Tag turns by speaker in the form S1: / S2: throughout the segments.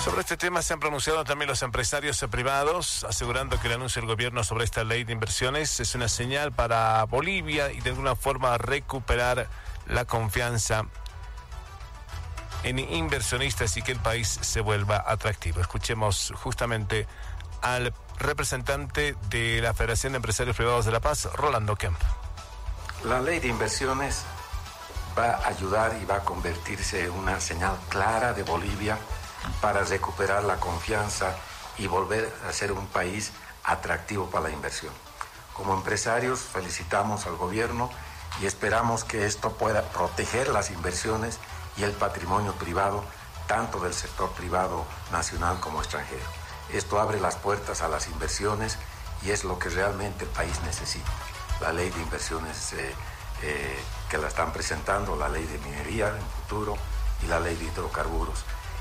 S1: Sobre este tema se han pronunciado también los empresarios privados, asegurando que el anuncio del gobierno sobre esta ley de inversiones es una señal para Bolivia y de alguna forma recuperar la confianza en inversionistas y que el país se vuelva atractivo. Escuchemos justamente al representante de la Federación de Empresarios Privados de La Paz, Rolando Kemp.
S2: La ley de inversiones va a ayudar y va a convertirse en una señal clara de Bolivia para recuperar la confianza y volver a ser un país atractivo para la inversión. Como empresarios felicitamos al gobierno y esperamos que esto pueda proteger las inversiones y el patrimonio privado, tanto del sector privado nacional como extranjero. Esto abre las puertas a las inversiones y es lo que realmente el país necesita. La ley de inversiones que la están presentando, la ley de minería en futuro y la ley de hidrocarburos.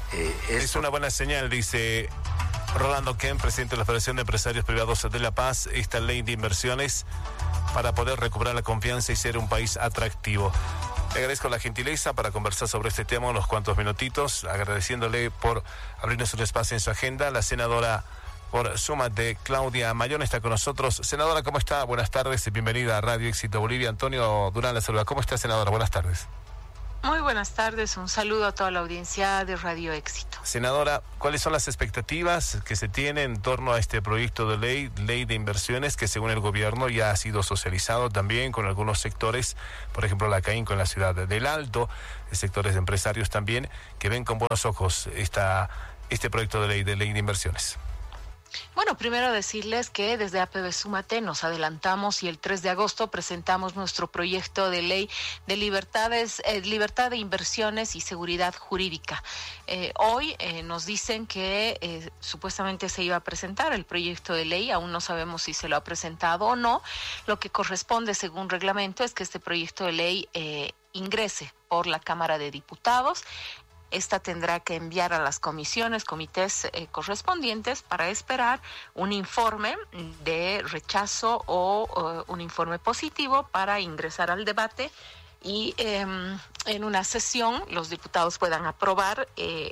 S1: Es una buena señal, dice Rolando Kemp, presidente de la Federación de Empresarios Privados de La Paz, esta ley de inversiones para poder recuperar la confianza y ser un país atractivo. Le agradezco la gentileza para conversar sobre este tema unos cuantos minutitos, agradeciéndole por abrirnos un espacio en su agenda. La senadora por Súmate, Claudia Mayón, está con nosotros. Senadora, ¿cómo está? Buenas tardes y bienvenida a Radio Éxito Bolivia. Antonio Durán la saluda. ¿Cómo está, senadora? Buenas tardes.
S3: Muy buenas tardes, un saludo a toda la audiencia de Radio Éxito.
S1: Senadora, ¿cuáles son las expectativas que se tienen en torno a este proyecto de ley de inversiones que según el gobierno ya ha sido socializado también con algunos sectores, por ejemplo la CAINCO en la ciudad del Alto, sectores de empresarios también, que ven con buenos ojos este proyecto de ley de inversiones?
S3: Bueno, primero decirles que desde APB Súmate nos adelantamos y el 3 de agosto presentamos nuestro proyecto de ley de libertad de inversiones y seguridad jurídica. Hoy nos dicen que supuestamente se iba a presentar el proyecto de ley, aún no sabemos si se lo ha presentado o no. Lo que corresponde según reglamento es que este proyecto de ley ingrese por la Cámara de Diputados. Esta tendrá que enviar a las comités correspondientes para esperar un informe de rechazo o un informe positivo para ingresar al debate y en una sesión los diputados puedan aprobar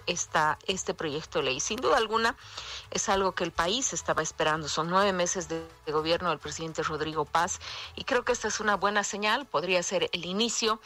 S3: este proyecto de ley. Sin duda alguna es algo que el país estaba esperando. Son 9 meses de gobierno del presidente Rodrigo Paz y creo que esta es una buena señal. Podría ser el inicio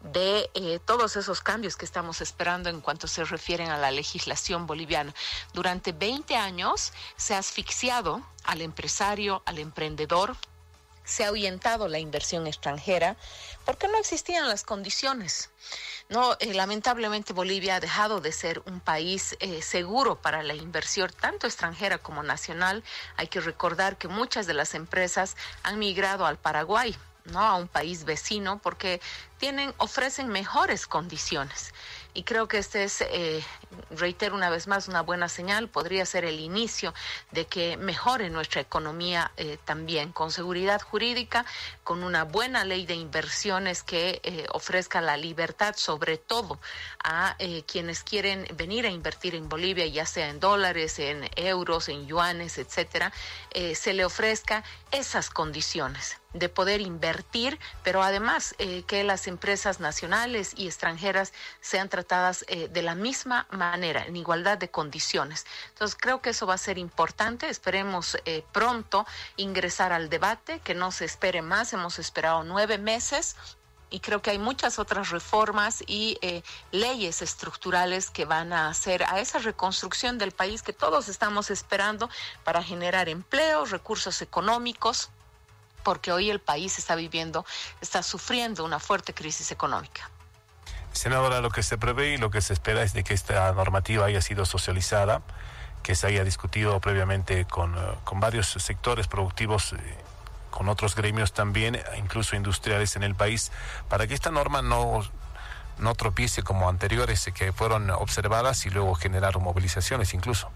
S3: de todos esos cambios que estamos esperando en cuanto se refieren a la legislación boliviana. Durante 20 años se ha asfixiado al empresario, al emprendedor, se ha ahuyentado la inversión extranjera porque no existían las condiciones. Lamentablemente Bolivia ha dejado de ser un país seguro para la inversión, tanto extranjera como nacional. Hay que recordar que muchas de las empresas han migrado al Paraguay, a un país vecino, porque ofrecen mejores condiciones. Y creo que este es, reitero una vez más, una buena señal. Podría ser el inicio de que mejore nuestra economía también, con seguridad jurídica, con una buena ley de inversiones que ofrezca la libertad, sobre todo a quienes quieren venir a invertir en Bolivia, ya sea en dólares, en euros, en yuanes, etcétera, se le ofrezca esas condiciones de poder invertir, pero además que las empresas nacionales y extranjeras sean tratadas de la misma manera, en igualdad de condiciones. Entonces creo que eso va a ser importante. Esperemos pronto ingresar al debate, que no se espere más. Hemos esperado 9 meses. Y creo que hay muchas otras reformas y leyes estructurales que van a hacer a esa reconstrucción del país que todos estamos esperando para generar empleo, recursos económicos, porque hoy el país está sufriendo una fuerte crisis económica.
S1: Senadora, lo que se prevé y lo que se espera es de que esta normativa haya sido socializada, que se haya discutido previamente con varios sectores productivos, con otros gremios también, incluso industriales en el país, para que esta norma no tropiece como anteriores que fueron observadas y luego generaron movilizaciones incluso.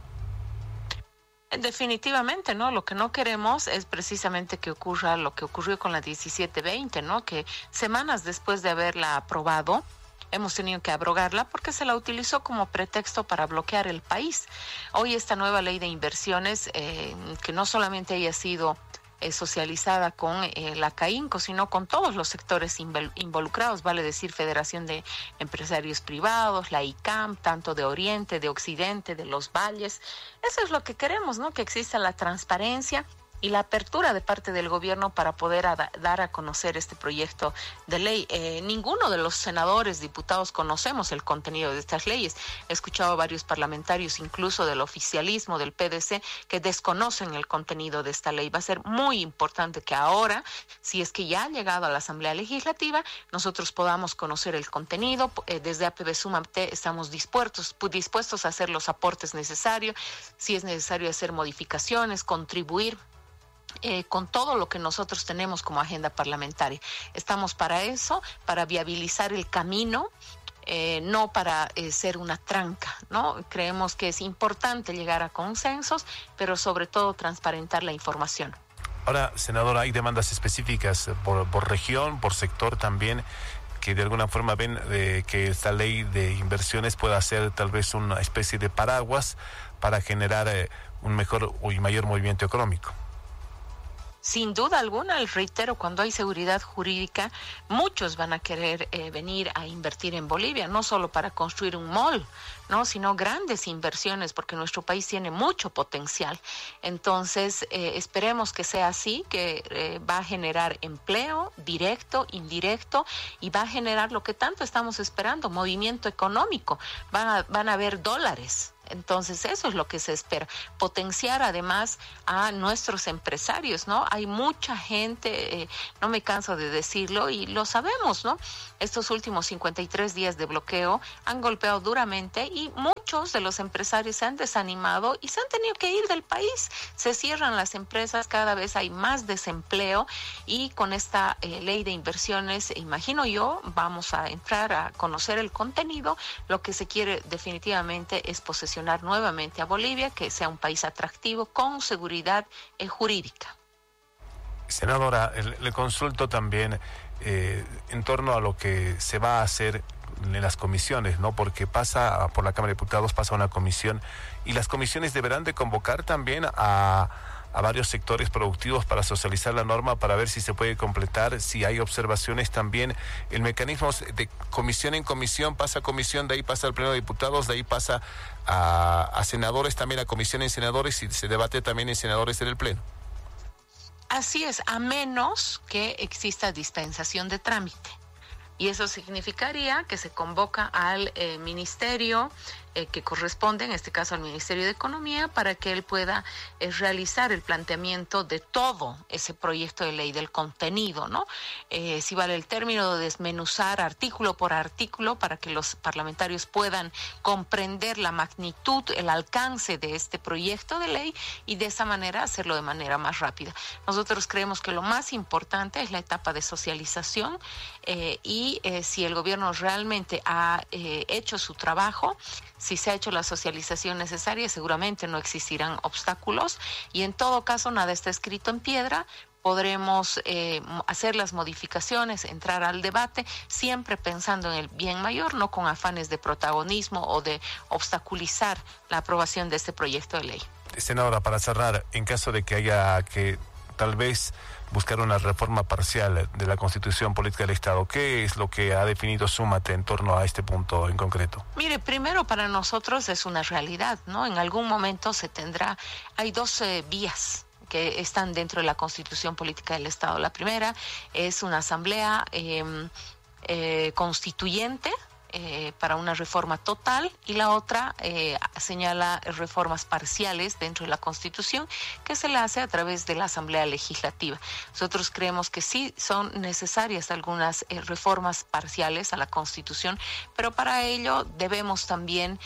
S3: Definitivamente, lo que no queremos es precisamente que ocurra lo que ocurrió con la 1720, que semanas después de haberla aprobado, hemos tenido que abrogarla porque se la utilizó como pretexto para bloquear el país. Hoy esta nueva ley de inversiones, que no solamente haya sido socializada con la CAINCO, sino con todos los sectores involucrados, vale decir Federación de Empresarios Privados, la ICAM, tanto de Oriente, de Occidente, de los valles. Eso es lo que queremos, ¿no? Que exista la transparencia y la apertura de parte del gobierno para poder dar a conocer este proyecto de ley. Ninguno de los senadores, diputados, conocemos el contenido de estas leyes. He escuchado a varios parlamentarios, incluso del oficialismo, del PDC, que desconocen el contenido de esta ley. Va a ser muy importante que ahora, si es que ya ha llegado a la Asamblea Legislativa, nosotros podamos conocer el contenido. Desde APB Sumate estamos dispuestos a hacer los aportes necesarios, si es necesario hacer modificaciones, contribuir con todo lo que nosotros tenemos como agenda parlamentaria. Estamos para eso, para viabilizar el camino, no para ser una tranca, ¿no? Creemos que es importante llegar a consensos, pero sobre todo transparentar la información.
S1: Ahora, senadora, hay demandas específicas por región, por sector también, que de alguna forma ven que esta ley de inversiones pueda ser tal vez una especie de paraguas para generar un mejor y mayor movimiento económico.
S3: Sin duda alguna, reitero, cuando hay seguridad jurídica, muchos van a querer venir a invertir en Bolivia, no solo para construir un mall, ¿no? Sino grandes inversiones, porque nuestro país tiene mucho potencial. Entonces, esperemos que sea así, que va a generar empleo directo, indirecto, y va a generar lo que tanto estamos esperando, movimiento económico. Van a haber dólares. Entonces eso es lo que se espera, potenciar además a nuestros empresarios, ¿no? Hay mucha gente, no me canso de decirlo y lo sabemos, ¿no? Estos últimos 53 días de bloqueo han golpeado duramente y muchos de los empresarios se han desanimado y se han tenido que ir del país. Se cierran las empresas, cada vez hay más desempleo y con esta ley de inversiones, imagino yo, vamos a entrar a conocer el contenido. Lo que se quiere definitivamente es posesionar nuevamente a Bolivia, que sea un país atractivo con seguridad jurídica.
S1: Senadora, le consulto también en torno a lo que se va a hacer en las comisiones, ¿no? Porque pasa por la Cámara de Diputados, pasa una comisión y las comisiones deberán de convocar también a varios sectores productivos para socializar la norma, para ver si se puede completar, si hay observaciones también. El mecanismo de comisión en comisión, pasa a comisión, de ahí pasa al Pleno de Diputados, de ahí pasa a senadores, también a comisión en senadores y se debate también en senadores en el Pleno.
S3: Así es, a menos que exista dispensación de trámite. Y eso significaría que se convoca al ministerio que corresponde, en este caso al Ministerio de Economía, para que él pueda realizar el planteamiento de todo ese proyecto de ley, del contenido, ¿no? Si vale el término, de desmenuzar artículo por artículo para que los parlamentarios puedan comprender la magnitud, el alcance de este proyecto de ley y de esa manera hacerlo de manera más rápida. Nosotros creemos que lo más importante es la etapa de socialización y si el gobierno realmente ha hecho su trabajo, si se ha hecho la socialización necesaria, seguramente no existirán obstáculos y en todo caso nada está escrito en piedra. Podremos hacer las modificaciones, entrar al debate, siempre pensando en el bien mayor, no con afanes de protagonismo o de obstaculizar la aprobación de este proyecto de ley.
S1: Senadora, para cerrar, en caso de que haya que tal vez buscar una reforma parcial de la Constitución Política del Estado, ¿qué es lo que ha definido Sumate en torno a este punto en concreto?
S3: Mire, primero para nosotros es una realidad, ¿no? En algún momento hay dos vías que están dentro de la Constitución Política del Estado. La primera es una asamblea constituyente para una reforma total y la otra señala reformas parciales dentro de la Constitución que se la hace a través de la Asamblea Legislativa. Nosotros creemos que sí son necesarias algunas reformas parciales a la Constitución, pero para ello debemos también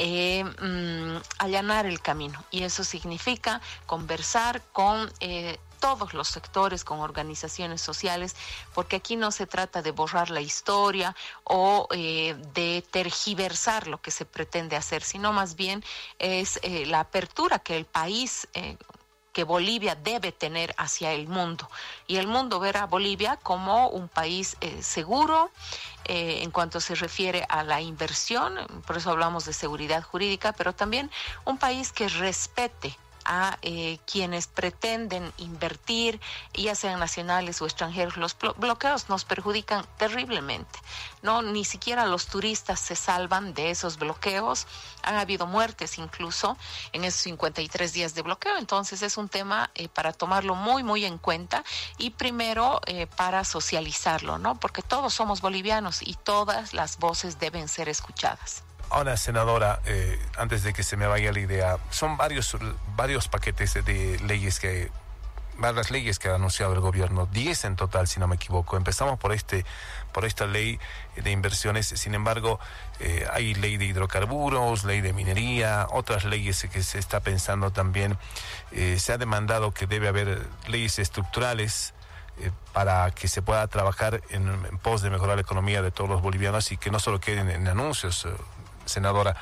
S3: allanar el camino y eso significa conversar con todos los sectores, con organizaciones sociales, porque aquí no se trata de borrar la historia o de tergiversar lo que se pretende hacer, sino más bien es la apertura que el país, que Bolivia debe tener hacia el mundo. Y el mundo ver a Bolivia como un país seguro, en cuanto se refiere a la inversión, por eso hablamos de seguridad jurídica, pero también un país que respete a quienes pretenden invertir, ya sean nacionales o extranjeros. Los bloqueos nos perjudican terriblemente, ¿no? Ni siquiera los turistas se salvan de esos bloqueos. Han habido muertes incluso en esos 53 días de bloqueo. Entonces es un tema para tomarlo muy, muy en cuenta y primero para socializarlo, ¿no? Porque todos somos bolivianos y todas las voces deben ser escuchadas.
S1: Ahora, senadora, antes de que se me vaya la idea, son varios paquetes de leyes varias leyes que ha anunciado el gobierno, 10 en total, si no me equivoco. Empezamos por esta ley de inversiones. Sin embargo, hay ley de hidrocarburos, ley de minería, otras leyes que se está pensando también. Se ha demandado que debe haber leyes estructurales para que se pueda trabajar en pos de mejorar la economía de todos los bolivianos y que no solo queden en anuncios. Senadora,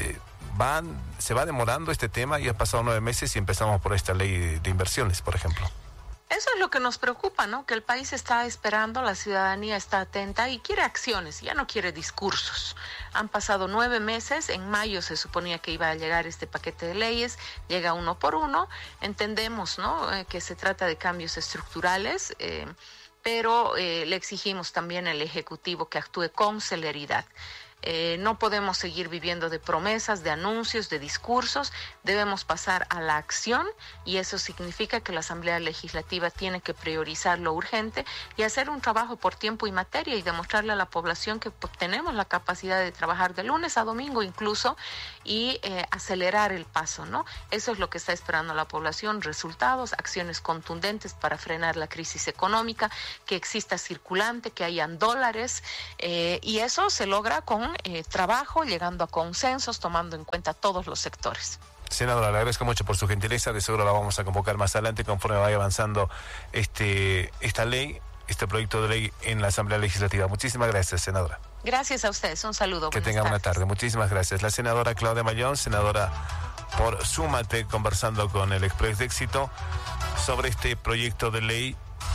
S1: se va demorando este tema y han pasado 9 meses y empezamos por esta ley de inversiones, por ejemplo.
S3: Eso es lo que nos preocupa, ¿no? Que el país está esperando, la ciudadanía está atenta y quiere acciones, ya no quiere discursos. Han pasado 9 meses, en mayo se suponía que iba a llegar este paquete de leyes, llega uno por uno. Entendemos, ¿no? Que se trata de cambios estructurales, pero le exigimos también al Ejecutivo que actúe con celeridad. No podemos seguir viviendo de promesas, de anuncios, de discursos. Debemos pasar a la acción y eso significa que la Asamblea Legislativa tiene que priorizar lo urgente y hacer un trabajo por tiempo y materia y demostrarle a la población que tenemos la capacidad de trabajar de lunes a domingo incluso y acelerar el paso, ¿no? Eso es lo que está esperando la población, resultados, acciones contundentes para frenar la crisis económica, que exista circulante, que hayan dólares y eso se logra con trabajo, llegando a consensos, tomando en cuenta todos los sectores.
S1: Senadora, le agradezco mucho por su gentileza, de seguro la vamos a convocar más adelante conforme vaya avanzando esta ley, este proyecto de ley en la Asamblea Legislativa. Muchísimas gracias, senadora.
S3: Gracias a ustedes, un saludo.
S1: Que tenga buena tarde, muchísimas gracias. La senadora Claudia Mayón, senadora por Súmate, conversando con el Express de Éxito sobre este proyecto de ley.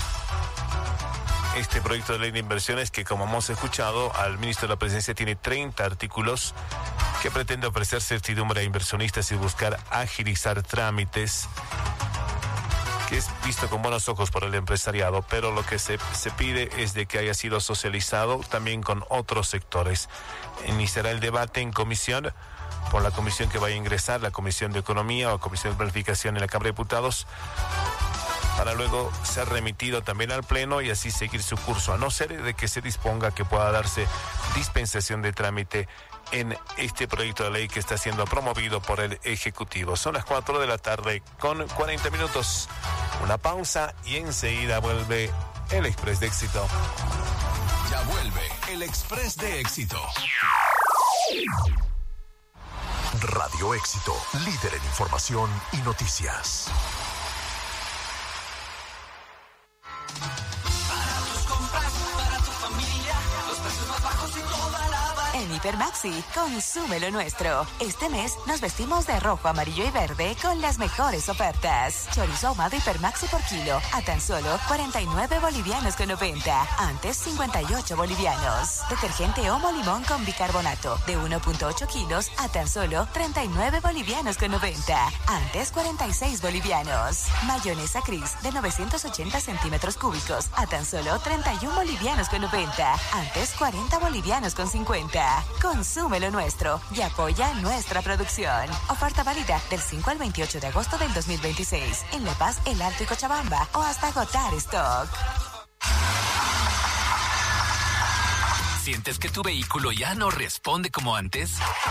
S1: Este proyecto de ley de inversiones que, como hemos escuchado, al ministro de la Presidencia tiene 30 artículos que pretende ofrecer certidumbre a inversionistas y buscar agilizar trámites, que es visto con buenos ojos por el empresariado, pero lo que se pide es de que haya sido socializado también con otros sectores. Iniciará el debate en comisión, por la comisión que vaya a ingresar, la Comisión de Economía o Comisión de Planificación en la Cámara de Diputados, para luego ser remitido también al Pleno y así seguir su curso, a no ser de que se disponga que pueda darse dispensación de trámite en este proyecto de ley que está siendo promovido por el Ejecutivo. Son las 4 de la tarde con 40 minutos. Una pausa y enseguida vuelve el Express de Éxito.
S4: Ya vuelve el Express de Éxito. Radio Éxito, líder en información y noticias.
S5: En Hipermaxi, consume lo nuestro. Este mes nos vestimos de rojo, amarillo y verde con las mejores ofertas. Chorizo ahumado Hipermaxi por kilo a tan solo 49 bolivianos con 90. Antes 58 bolivianos. Detergente Omo Limón con bicarbonato de 1.8 kilos a tan solo 39 bolivianos con 90. Antes 46 bolivianos. Mayonesa Cris de 980 centímetros cúbicos a tan solo 31 bolivianos con 90. Antes 40 bolivianos con 50. Consume lo nuestro y apoya nuestra producción. Oferta válida del 5 al 28 de agosto del 2026 en La Paz, El Alto y Cochabamba o hasta agotar stock.
S6: ¿Sientes que tu vehículo ya no responde como antes?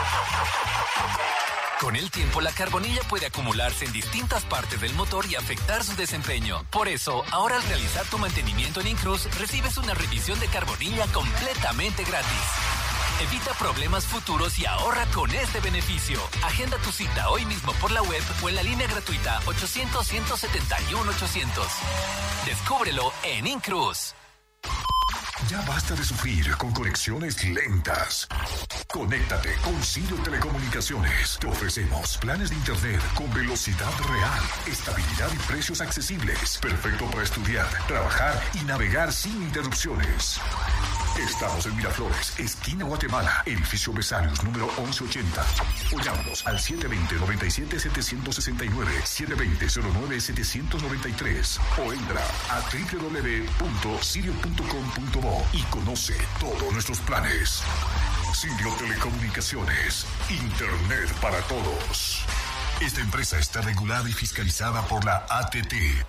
S6: Con el tiempo, la carbonilla puede acumularse en distintas partes del motor y afectar su desempeño. Por eso, ahora al realizar tu mantenimiento en Incruz, recibes una revisión de carbonilla completamente gratis. Evita problemas futuros y ahorra con este beneficio. Agenda tu cita hoy mismo por la web o en la línea gratuita 800-171-800. Descúbrelo en Incruz.
S4: Ya basta de sufrir con conexiones lentas. Conéctate con Sirio Telecomunicaciones. Te ofrecemos planes de internet con velocidad real, estabilidad y precios accesibles. Perfecto para estudiar, trabajar y navegar sin interrupciones. Estamos en Miraflores, esquina Guatemala, edificio Besarios, número 1180. O llámanos al 720-97-769, 720-09-793. O entra a www.sirio.com.bo y conoce todos nuestros planes. Sirio Telecomunicaciones, Internet para todos. Esta empresa está regulada y fiscalizada por la ATT.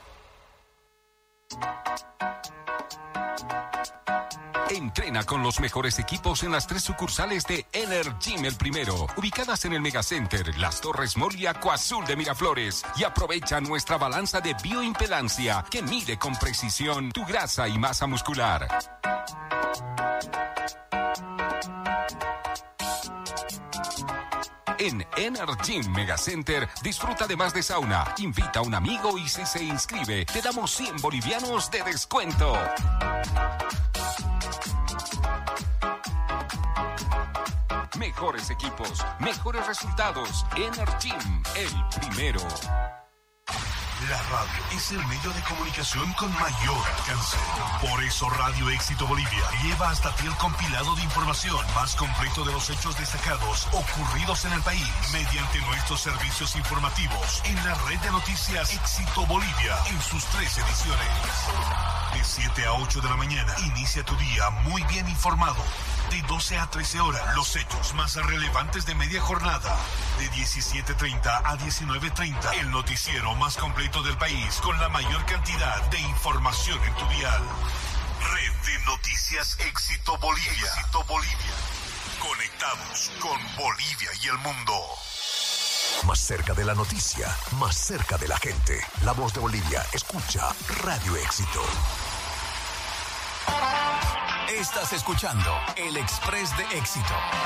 S7: Entrena con los mejores equipos en las 3 sucursales de Energym El Primero, ubicadas en el Megacenter, Las Torres Mall y Acuazul de Miraflores. Y aprovecha nuestra balanza de bioimpedancia que mide con precisión tu grasa y masa muscular. En Energym Megacenter, disfruta además de sauna, invita a un amigo y si se inscribe, te damos 100 bolivianos de descuento. Mejores equipos, mejores resultados. Energym, El Primero.
S8: La radio es el medio de comunicación con mayor alcance. Por eso Radio Éxito Bolivia lleva hasta ti el compilado de información más completo de los hechos destacados ocurridos en el país mediante nuestros servicios informativos en la red de noticias Éxito Bolivia en sus 3 ediciones. De 7 a 8 de la mañana, inicia tu día muy bien informado. De 12 a 13 horas, los hechos más relevantes de media jornada. De 17:30 a 19:30, el noticiero más completo del país con la mayor cantidad de información en tu dial. Red de Noticias Éxito Bolivia. Éxito Bolivia. Conectados con Bolivia y el mundo.
S4: Más cerca de la noticia, más cerca de la gente. La voz de Bolivia, escucha Radio Éxito.
S6: Estás escuchando El Express de Éxito.